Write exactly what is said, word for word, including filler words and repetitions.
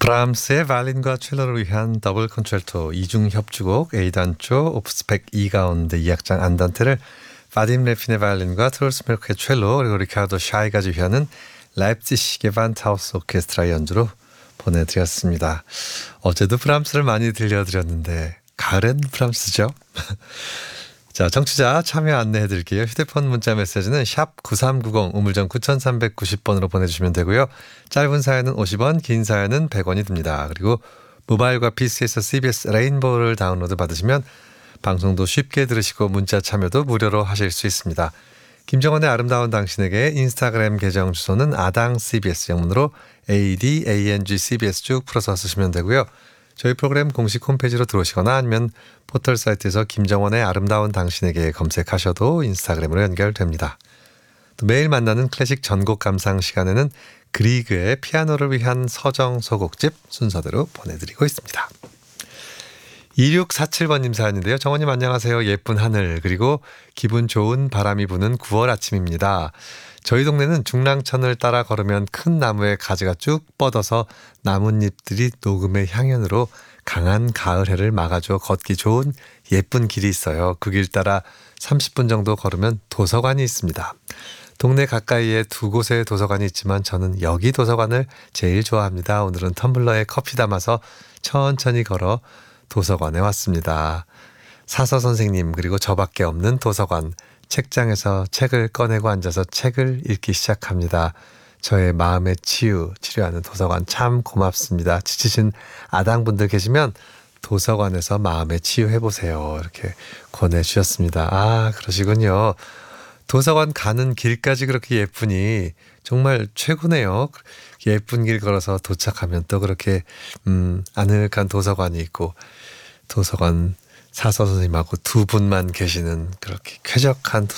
브람스의 바이올린과 첼로를 위한 더블 콘체르토 이중 협주곡 A단조 오프스 백이 가운데 이 악장 안단테를 바딤 레핀의 바이올린과 트롤스 멜크의 첼로 그리고 리카르도 샤이가 지휘하는 라입지시 게반트하우스 오케스트라 연주로 보내드렸습니다. 어제도 브람스를 많이 들려드렸는데 가을엔 브람스죠. 자, 청취자 참여 안내해드릴게요. 휴대폰 문자 메시지는 샵 구삼구공 우물정 구삼구공 번으로 보내주시면 되고요. 짧은 사연은 오십 원, 긴 사연은 백 원이 듭니다. 그리고 모바일과 피시에서 씨비에스 레인보우를 다운로드 받으시면 방송도 쉽게 들으시고 문자 참여도 무료로 하실 수 있습니다. 김정원의 아름다운 당신에게 인스타그램 계정 주소는 아당 씨비에스 영문으로 에이디에이엔지 씨비에스 쭉 풀어서 쓰시면 되고요. 저희 프로그램 공식 홈페이지로 들어오시거나 아니면 포털 사이트에서 김정원의 아름다운 당신에게 검색하셔도 인스타그램으로 연결됩니다. 또 매일 만나는 클래식 전곡 감상 시간에는 그리그의 피아노를 위한 서정 소곡집 순서대로 보내드리고 있습니다. 이육사칠 번님 사연인데요. 정원님 안녕하세요. 예쁜 하늘 그리고 기분 좋은 바람이 부는 구월 아침입니다. 저희 동네는 중랑천을 따라 걸으면 큰 나무에 가지가 쭉 뻗어서 나뭇잎들이 녹음의 향연으로 강한 가을 해를 막아줘 걷기 좋은 예쁜 길이 있어요. 그 길 따라 삼십 분 정도 걸으면 도서관이 있습니다. 동네 가까이에 두 곳의 도서관이 있지만 저는 여기 도서관을 제일 좋아합니다. 오늘은 텀블러에 커피 담아서 천천히 걸어 도서관에 왔습니다. 사서 선생님 그리고 저밖에 없는 도서관. 책장에서 책을 꺼내고 앉아서 책을 읽기 시작합니다. 저의 마음의 치유, 치료하는 도서관 참 고맙습니다. 지치신 아당분들 계시면 도서관에서 마음의 치유해보세요. 이렇게 권해주셨습니다. 아, 그러시군요. 도서관 가는 길까지 그렇게 예쁘니 정말 최고네요. 예쁜 길 걸어서 도착하면 또 그렇게 음, 아늑한 도서관이 있고 도서관 사서 선생님하고 두 분만 계시는 그렇게 쾌적한